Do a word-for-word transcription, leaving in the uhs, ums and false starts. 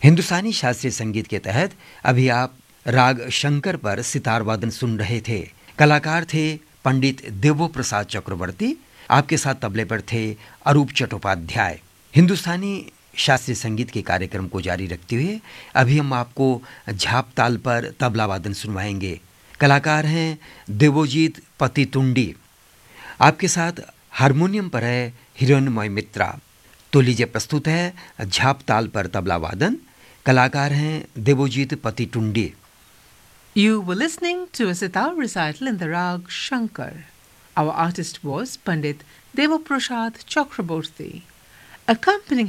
हिंदुस्तानी शास्त्रीय संगीत के तहत अभी आप राग शंकर पर सितार वादन सुन रहे थे। कलाकार थे पंडित देवो प्रसाद चक्रवर्ती। आपके साथ तबले पर थे अरूप चट्टोपाध्याय। हिंदुस्तानी शास्त्रीय संगीत के कार्यक्रम को जारी रखते हुए अभी हम आपको झाप ताल पर तबला वादन सुनवाएंगे। कलाकार हैं देवोजीत पतितुंडी। आपके साथ हारमोनियम पर है हिरण्मय मित्रा। तो लीजिए प्रस्तुत है झाप ताल पर तबला वादन। कलाकार हैं Devojit पतितुंडी। You were listening to a sitar recital in the rag Shankar. Our artist was Pandit Devaprasad Chakraborty. Accompanying